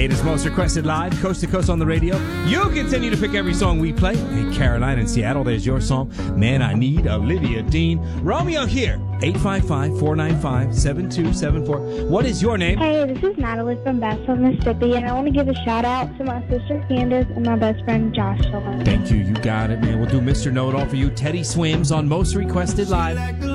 Hey, it is Most Requested Live, coast to coast on the radio. You continue to pick every song we play. Hey, Caroline in Seattle, there's your song. Man, I Need, Olivia Dean. Romeo here, 855-495-7274. What is your name? Hey, this is Natalie from Bassville, Mississippi, and I want to give a shout out to my sister Candace and my best friend Joshua. Thank you. You got it, man. We'll do Mr. Know-It-All for you. Teddy Swims on Most Requested Live.